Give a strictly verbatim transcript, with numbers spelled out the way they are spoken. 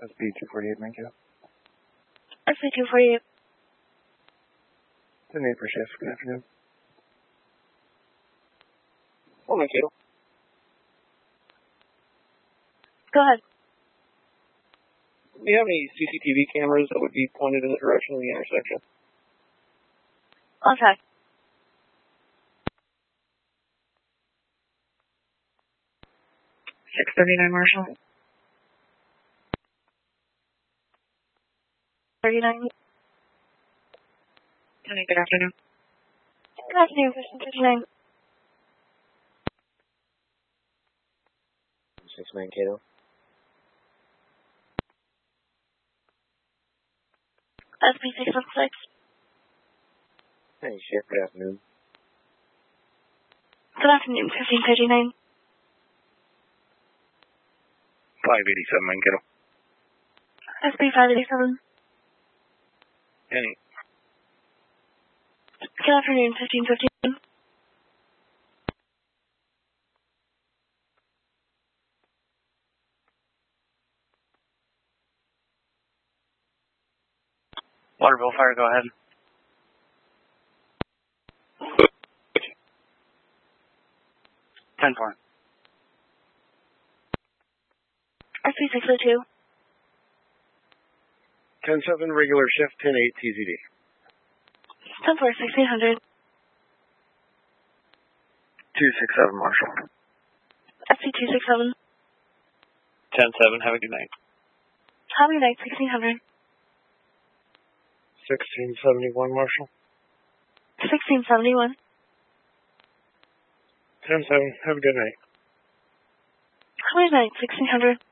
S B two forty-eight, Mankato. S B two forty-eight. ten eight for shift. Good afternoon. Oh, Mankato. Go ahead. Do you have any C C T V cameras that would be pointed in the direction of the intersection? Okay. six thirty-nine, Marshall. thirty-nine. Tony, good afternoon. Good afternoon, Christian thirty-nine. six Mankato. S B six one six. Hey, Sheriff, good afternoon. Good afternoon, fifteen thirty-nine. five eighty-seven, Mankato. S B five eighty-seven. Any. Good afternoon, fifteen fifteen. Waterville Fire, go ahead. ten four. S B six oh two. ten seven, regular shift, ten eight, T Z D. ten four, sixteen hundred. two six seven, Marshall. S B two six seven. ten seven, have a good night. Tommy Knight, sixteen hundred. sixteen seventy-one, Marshall. sixteen seventy-one. ten seven, have a good night. Tommy Knight, sixteen hundred.